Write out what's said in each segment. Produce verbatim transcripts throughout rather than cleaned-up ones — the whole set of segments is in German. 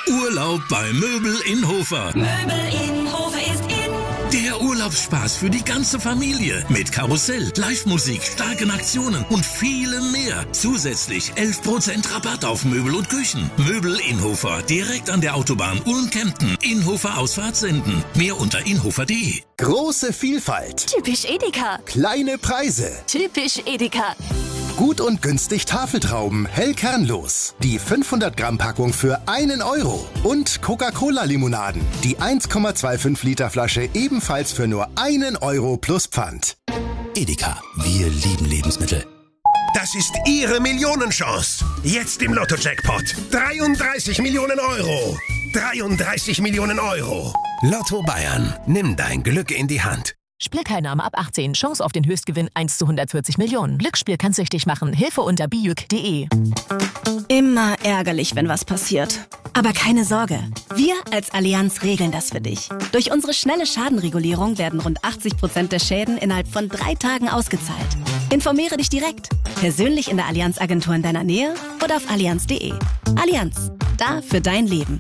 Urlaub bei Möbel in Hofer. Möbel in Hofer ist in. Der Urlaubsspaß für die ganze Familie. Mit Karussell, Live-Musik, starken Aktionen und vielem mehr. Zusätzlich elf Prozent Rabatt auf Möbel und Küchen. Möbel in Hofer, direkt an der Autobahn Ulm-Kempten. Inhofer Ausfahrt senden. Mehr unter inhofer punkt de. Große Vielfalt. Typisch Edeka. Kleine Preise. Typisch Edeka. Gut und günstig Tafeltrauben, hell kernlos. Die fünfhundert Gramm Packung für einen Euro. Und Coca-Cola-Limonaden. Die eins Komma fünfundzwanzig Liter Flasche ebenfalls für nur einen Euro plus Pfand. Edeka, wir lieben Lebensmittel. Das ist Ihre Millionenchance. Jetzt im Lotto-Jackpot. dreiunddreißig Millionen Euro. dreiunddreißig Millionen Euro. Lotto Bayern, nimm dein Glück in die Hand. Spielteilnahme ab achtzehn. Chance auf den Höchstgewinn eins zu hundertvierzig Millionen. Glücksspiel kann süchtig machen. Hilfe unter bijuk punkt de. Immer ärgerlich, wenn was passiert. Aber keine Sorge. Wir als Allianz regeln das für dich. Durch unsere schnelle Schadenregulierung werden rund achtzig Prozent der Schäden innerhalb von drei Tagen ausgezahlt. Informiere dich direkt. Persönlich in der Allianz-Agentur in deiner Nähe oder auf allianz punkt de. Allianz. Da für dein Leben.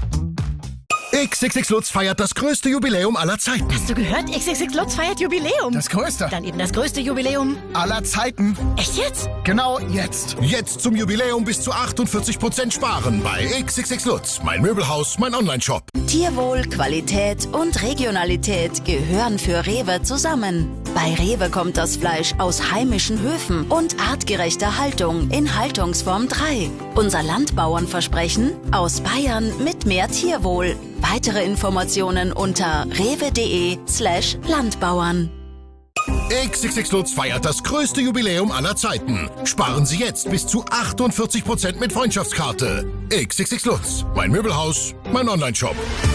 X X X Lutz feiert das größte Jubiläum aller Zeiten. Hast du gehört? X X X Lutz feiert Jubiläum. Das größte? Dann eben das größte Jubiläum aller Zeiten. Echt jetzt? Genau jetzt. Jetzt zum Jubiläum bis zu achtundvierzig Prozent sparen bei X X X Lutz. Mein Möbelhaus, mein Onlineshop. Tierwohl, Qualität und Regionalität gehören für Rewe zusammen. Bei Rewe kommt das Fleisch aus heimischen Höfen und artgerechter Haltung in Haltungsform drei. Unser Landbauernversprechen: aus Bayern mit mehr Tierwohl. Weitere Informationen unter rewe.de slash Landbauern. X X X Lutz feiert das größte Jubiläum aller Zeiten. Sparen Sie jetzt bis zu achtundvierzig Prozent mit Freundschaftskarte. X X X Lutz. Mein Möbelhaus, mein Onlineshop.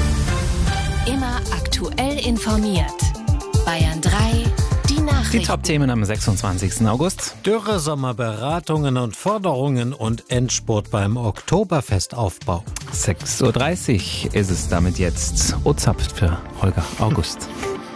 Immer aktuell informiert. Bayern drei, die Nachrichten. Die Top-Themen am sechsundzwanzigsten August. Dürre, Sommerberatungen und Forderungen und Endspurt beim Oktoberfestaufbau. sechs Uhr dreißig ist es damit jetzt. O-Zapft für Holger August.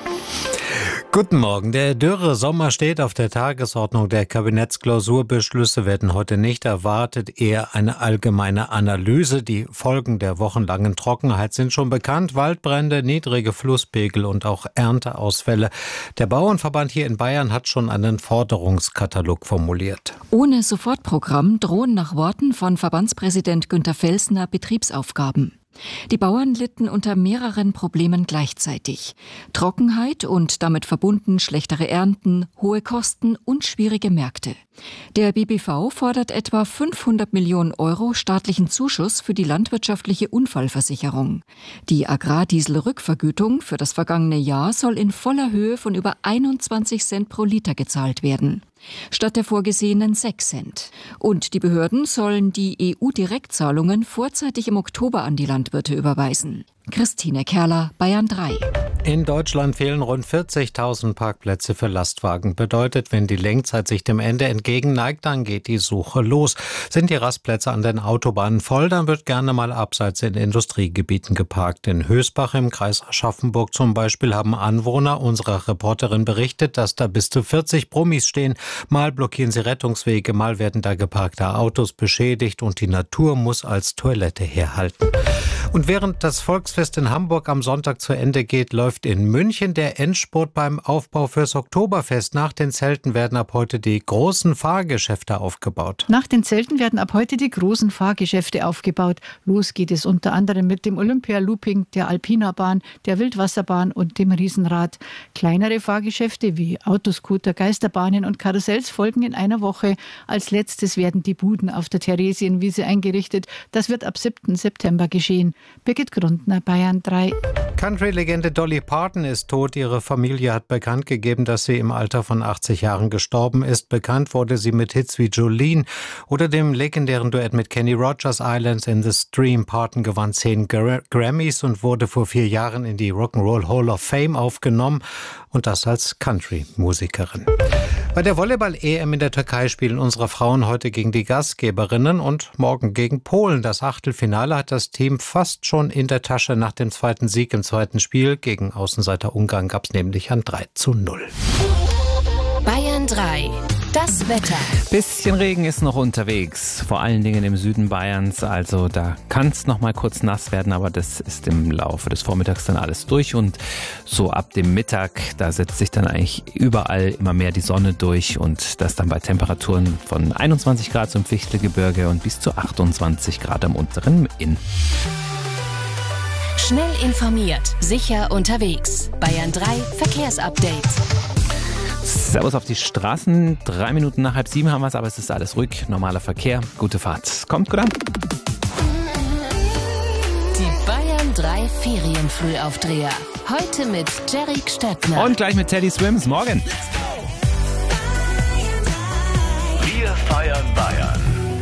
Guten Morgen. Der dürre Sommer steht auf der Tagesordnung. Der Kabinettsklausurbeschlüsse werden heute nicht erwartet, eher eine allgemeine Analyse. Die Folgen der wochenlangen Trockenheit sind schon bekannt. Waldbrände, niedrige Flusspegel und auch Ernteausfälle. Der Bauernverband hier in Bayern hat schon einen Forderungskatalog formuliert. Ohne Sofortprogramm drohen nach Worten von Verbandspräsident Günter Felsner Betriebsaufgaben. Die Bauern litten unter mehreren Problemen gleichzeitig. Trockenheit und damit verbunden schlechtere Ernten, hohe Kosten und schwierige Märkte. Der B B V fordert etwa fünfhundert Millionen Euro staatlichen Zuschuss für die landwirtschaftliche Unfallversicherung. Die Agrardieselrückvergütung für das vergangene Jahr soll in voller Höhe von über einundzwanzig Cent pro Liter gezahlt werden, statt der vorgesehenen sechs Cent. Und die Behörden sollen die E U-Direktzahlungen vorzeitig im Oktober an die Landwirte überweisen. Christine Kerler, Bayern drei. In Deutschland fehlen rund vierzigtausend Parkplätze für Lastwagen. Bedeutet, wenn die Lenkzeit sich dem Ende entgegenneigt, dann geht die Suche los. Sind die Rastplätze an den Autobahnen voll, dann wird gerne mal abseits in Industriegebieten geparkt. In Hösbach im Kreis Aschaffenburg zum Beispiel haben Anwohner unserer Reporterin berichtet, dass da bis zu vierzig Brummis stehen. Mal blockieren sie Rettungswege, mal werden da geparkte Autos beschädigt und die Natur muss als Toilette herhalten. Und während das Volksfest in Hamburg am Sonntag zu Ende geht, läuft in München der Endspurt beim Aufbau fürs Oktoberfest. Nach den Zelten werden ab heute die großen Fahrgeschäfte aufgebaut. Nach den Zelten werden ab heute die großen Fahrgeschäfte aufgebaut. Los geht es unter anderem mit dem Olympia-Looping, der Alpina-Bahn, der Wildwasserbahn und dem Riesenrad. Kleinere Fahrgeschäfte wie Autoscooter, Geisterbahnen und Karussells folgen in einer Woche. Als letztes werden die Buden auf der Theresienwiese eingerichtet. Das wird ab siebten September geschehen. Birgit Grundner, Bayern drei. Country-Legende Dolly Parton ist tot. Ihre Familie hat bekannt gegeben, dass sie im Alter von achtzig Jahren gestorben ist. Bekannt wurde sie mit Hits wie Jolene oder dem legendären Duett mit Kenny Rogers, Islands in the Stream. Parton gewann zehn Gra- Grammys und wurde vor vier Jahren in die Rock'n'Roll Hall of Fame aufgenommen. Und das als Country-Musikerin. Bei der Volleyball-E M in der Türkei spielen unsere Frauen heute gegen die Gastgeberinnen und morgen gegen Polen. Das Achtelfinale hat das Team fast schon in der Tasche. Nach dem zweiten Sieg im zweiten Spiel gegen Außenseiter Ungarn gab es nämlich ein drei zu null. Bayern drei. Das Wetter. Bisschen Regen ist noch unterwegs, vor allen Dingen im Süden Bayerns. Also da kann es noch mal kurz nass werden, aber das ist im Laufe des Vormittags dann alles durch. Und so ab dem Mittag, da setzt sich dann eigentlich überall immer mehr die Sonne durch. Und das dann bei Temperaturen von einundzwanzig Grad zum Fichtelgebirge und bis zu achtundzwanzig Grad am unteren Inn. Schnell informiert, sicher unterwegs. Bayern drei Verkehrsupdate. Servus auf die Straßen. Drei Minuten nach halb sieben haben wir es, aber es ist alles ruhig. Normaler Verkehr, gute Fahrt. Kommt gut an. Die Bayern drei Ferienfrühaufdreher. Heute mit Jerry Stöckner. Und gleich mit Teddy Swims. Morgen. Wir feiern Bayern.